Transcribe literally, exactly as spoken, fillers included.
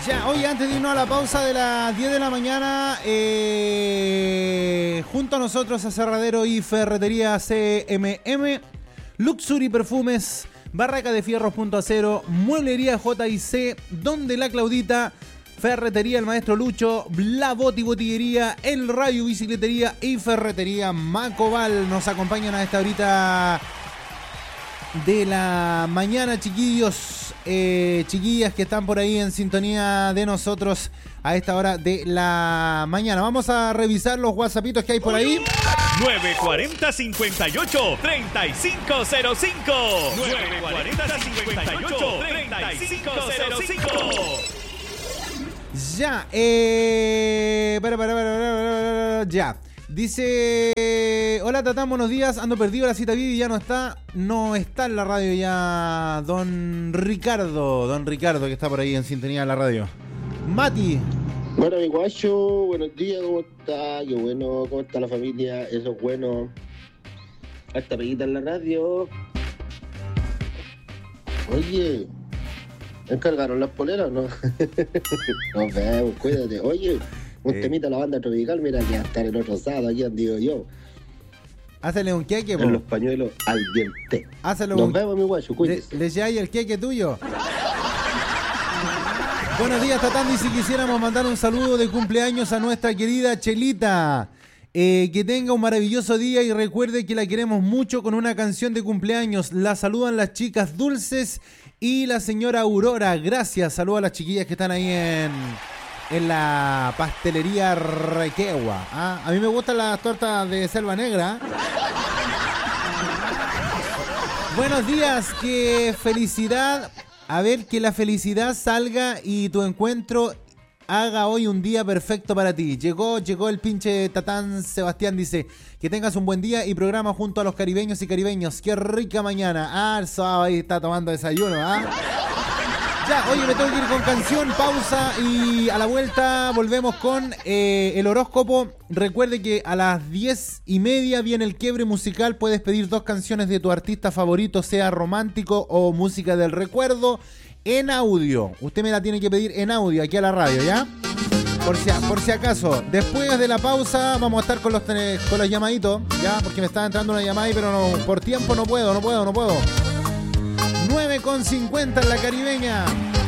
Ya, oye, antes de irnos a la pausa de las diez de la mañana, eh, junto a nosotros Aserradero y Ferretería C M M, Luxury Perfumes, Barraca de Fierros Punto Acero, Mueblería J I C, Donde la Claudita, Ferretería El Maestro Lucho, La Boti Botillería, El Rayo Bicicletería y Ferretería Macobal. Nos acompañan a esta horita de la mañana, chiquillos, eh, chiquillas que están por ahí en sintonía de nosotros a esta hora de la mañana. Vamos a revisar los whatsappitos que hay por ahí. nueve cuatro cero, cinco ocho, tres cinco cero cinco. nueve cuatro cero, cinco ocho, tres cinco cero cinco. Ya, eh... Para, para, para, para, para, ya. Dice, hola Tatán, buenos días, ando perdido, la cita Vivi ya no está, no está en la radio ya don Ricardo, don Ricardo que está por ahí en sintonía de la radio. Mati. Bueno, mi guacho, buenos días, ¿cómo está? Qué bueno, ¿cómo está la familia? Eso es bueno. Hasta peguita en la radio. Oye, ¿encargaron las poleras o no? Nos vemos, cuídate. Oye, un eh. temita a la banda tropical, mira que hasta el otro sábado, aquí digo yo. Hácele un queque, po. En los pañuelos al diente. Hácele Nos un... vemos, mi guacho, cuídese. ¿Le, le lleváis el queque tuyo? Buenos días, Tatán. Dice, quisiéramos mandar un saludo de cumpleaños a nuestra querida Chelita. Eh, que tenga un maravilloso día y recuerde que la queremos mucho con una canción de cumpleaños. La saludan las chicas Dulces y la señora Aurora. Gracias. Saludos a las chiquillas que están ahí en, en la pastelería Requegua. ¿Ah? A mí me gustan las tortas de Selva Negra. Buenos días. Qué felicidad. A ver, que la felicidad salga y tu encuentro haga hoy un día perfecto para ti. Llegó, llegó el pinche Tatán Sebastián, dice, que tengas un buen día y programa junto a los caribeños y caribeños. Qué rica mañana. Ah, el sábado ahí está tomando desayuno, ¿ah? Ya, oye, me tengo que ir con canción, pausa y a la vuelta volvemos con eh, el horóscopo. Recuerde que a las diez y media viene el quiebre musical. Puedes pedir dos canciones de tu artista favorito, sea romántico o música del recuerdo, en audio. Usted me la tiene que pedir en audio aquí a la radio, ¿ya? Por si, por si acaso. Después de la pausa vamos a estar con los, con los llamaditos, ¿ya? Porque me está entrando una llamada ahí, pero no, por tiempo no puedo, no puedo, no puedo. nueve con cincuenta en la caribeña.